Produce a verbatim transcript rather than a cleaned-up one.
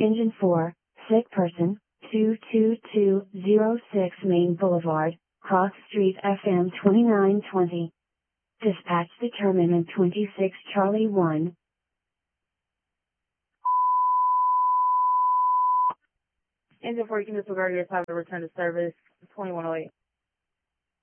Engine four, sick person, two two two zero six Main Boulevard, Cross Street F M twenty-nine twenty. Dispatch determinant twenty-six Charlie one. Engine four, you can disregard your time to return to service twenty-one oh eight.